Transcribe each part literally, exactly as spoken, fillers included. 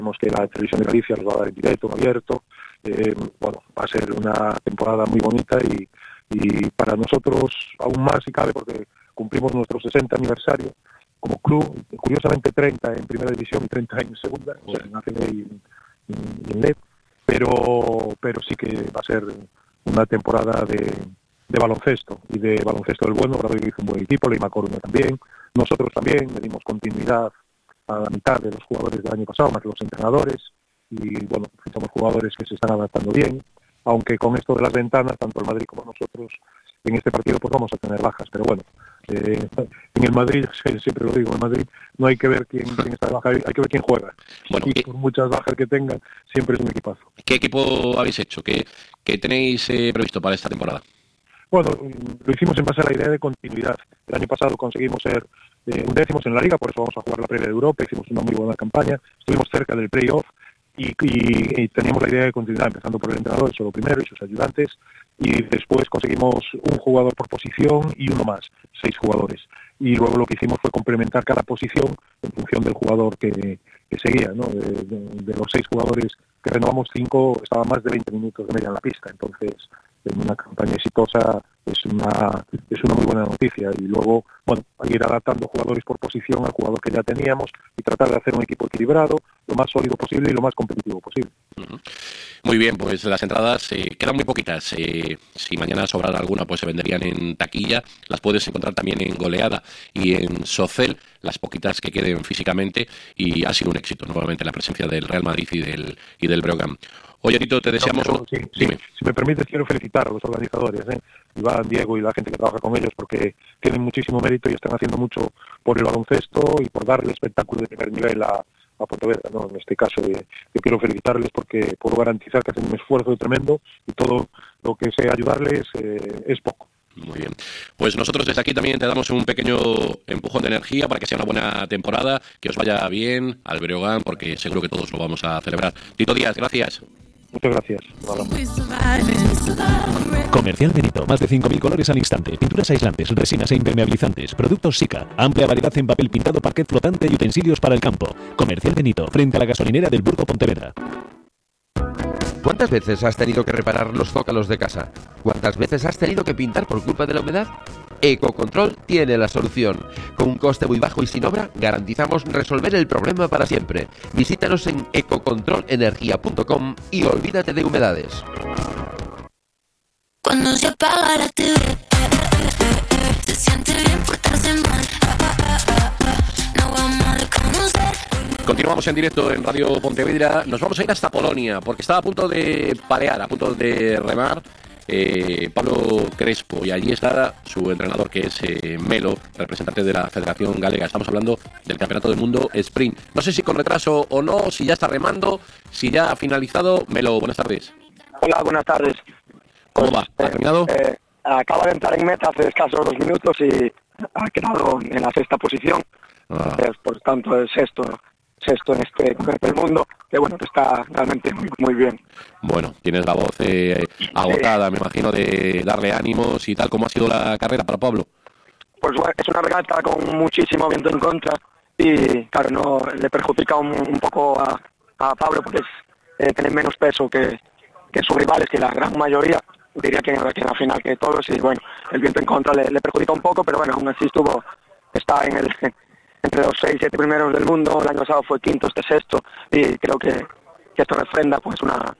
Sabemos que la televisión de Galicia los va a dar en directo, en abierto. Eh, bueno, va a ser una temporada muy bonita y, y para nosotros aún más si cabe, porque cumplimos nuestro sesenta aniversario como club, curiosamente treinta en primera división y treinta en segunda, o sea, en A C B y en, y en L E D, pero, pero sí que va a ser una temporada de, de baloncesto, y de baloncesto del bueno. Bradoiro hizo un buen equipo, Leima Coruña también, nosotros también le dimos continuidad a la mitad de los jugadores del año pasado, más que los entrenadores, y bueno, somos jugadores que se están adaptando bien, aunque con esto de las ventanas, tanto el Madrid como nosotros, en este partido pues vamos a tener bajas, pero bueno, eh, en el Madrid, siempre lo digo, en el Madrid no hay que ver quién, quién está de baja, hay que ver quién juega, bueno, y ¿qué? por muchas bajas que tengan, siempre es un equipazo. ¿Qué equipo habéis hecho? ¿Qué, qué tenéis eh, previsto para esta temporada? Bueno, lo hicimos en base a la idea de continuidad. El año pasado conseguimos ser eh, undécimos en la Liga, por eso vamos a jugar la previa de Europa, hicimos una muy buena campaña, estuvimos cerca del playoff y, y, y teníamos la idea de continuidad, empezando por el entrenador, eso lo primero, y sus ayudantes, y después conseguimos un jugador por posición y uno más, seis jugadores. Y luego lo que hicimos fue complementar cada posición en función del jugador que, que seguía, ¿no? De, de, de los seis jugadores que renovamos, cinco estaban más de veinte minutos de media en la pista, entonces en una campaña exitosa es una es una muy buena noticia. Y luego, bueno, ir adaptando jugadores por posición al jugador que ya teníamos y tratar de hacer un equipo equilibrado, lo más sólido posible y lo más competitivo posible. Uh-huh. Muy bien, pues las entradas eh, quedan muy poquitas. Eh, si mañana sobrara alguna, pues se venderían en taquilla. Las puedes encontrar también en Goleada y en Social, las poquitas que queden físicamente, y ha sido un éxito nuevamente la presencia del Real Madrid y del, y del Breogán. Oye, Tito, te deseamos... No, pero, sí, sí, si me permites, quiero felicitar a los organizadores, ¿eh? Iván, Diego y la gente que trabaja con ellos, porque tienen muchísimo mérito y están haciendo mucho por el baloncesto y por darle espectáculo de primer nivel a, a Pontevedra, ¿no? En este caso, eh, yo quiero felicitarles porque por garantizar que hacen un esfuerzo tremendo y todo lo que sea ayudarles eh, es poco. Muy bien. Pues nosotros desde aquí también te damos un pequeño empujón de energía para que sea una buena temporada, que os vaya bien al Breogán, porque seguro que todos lo vamos a celebrar. Tito Díaz, gracias. Muchas gracias. Comercial Benito, más de cinco mil colores al instante, pinturas aislantes, resinas e impermeabilizantes, productos Sika, amplia variedad en papel pintado, parquet flotante y utensilios para el campo. Comercial Benito, frente a la gasolinera del Burgo Pontevedra. ¿Cuántas veces has tenido que reparar los zócalos de casa? ¿Cuántas veces has tenido que pintar por culpa de la humedad? Ecocontrol tiene la solución. Con un coste muy bajo y sin obra, garantizamos resolver el problema para siempre. Visítanos en ecocontrol energía punto com y olvídate de humedades. Cuando se apaga la T V, se siente bien portarse mal. No vamos a reconocer. Continuamos en directo en Radio Pontevedra. Nos vamos a ir hasta Polonia, porque estaba a punto de parear, a punto de remar eh, Pablo Crespo, y allí está su entrenador, que es eh, Melo, representante de la Federación Galega. Estamos hablando del Campeonato del Mundo Sprint. No sé si con retraso o no, si ya está remando, si ya ha finalizado. Melo, buenas tardes. Hola, buenas tardes. ¿Cómo pues, va? ¿Ha terminado? Eh, eh, acaba de entrar en meta hace escasos dos minutos y ha quedado en la sexta posición. Ah. Eh, por tanto, es sexto, sexto en este Campeonato del Mundo, que bueno, que está realmente muy, muy bien. Bueno, tienes la voz eh, agotada, me imagino, de darle ánimos y tal. ¿Cómo ha sido la carrera para Pablo? Pues bueno, es una regata con muchísimo viento en contra y, claro, no le perjudica un, un poco a, a Pablo, porque es, eh, tiene menos peso que, que sus rivales, que la gran mayoría, diría que, que en la final que todos, y bueno, el viento en contra le, le perjudica un poco, pero bueno, aún así estuvo, está en el entre los seis, siete primeros del mundo. El año pasado fue quinto, este sexto, y creo que, que esto refrenda pues una,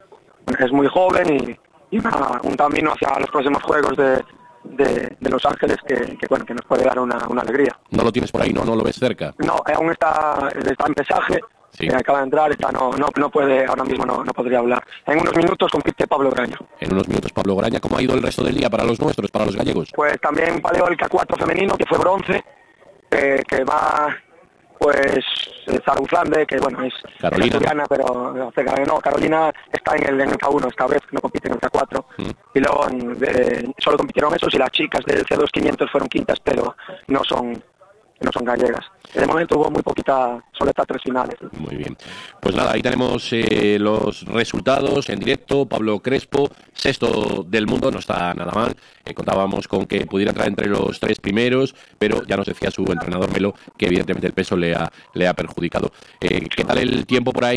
es muy joven y, y una, un camino hacia los próximos Juegos de, de, de Los Ángeles que, que bueno, que nos puede dar una, una alegría. No lo tienes por ahí, ¿no? No lo ves cerca. No, aún está, está en pesaje. Sí. Eh, acaba de entrar, está, no, no, no puede, ahora mismo no, no podría hablar. En unos minutos compite Pablo Graña. En unos minutos Pablo Graña. ¿Cómo ha ido el resto del día para los nuestros, para los gallegos? Pues también paleó el K cuatro femenino, que fue bronce, eh, que va, pues, Zaruzlande, que bueno, es asturiana, pero no, Carolina está en el, en el K uno esta vez, no compite en el K cuatro. Mm. Y luego eh, solo compitieron esos, y las chicas del C dos quinientos fueron quintas, pero no son... no son gallegas. De momento hubo muy poquita, solo estas tres finales. Muy bien. Pues nada, ahí tenemos eh, los resultados en directo. Pablo Crespo, sexto del mundo, no está nada mal. Eh, contábamos con que pudiera entrar entre los tres primeros, pero ya nos decía su entrenador Melo que evidentemente el peso le ha, le ha perjudicado. Eh, ¿Qué tal el tiempo por ahí?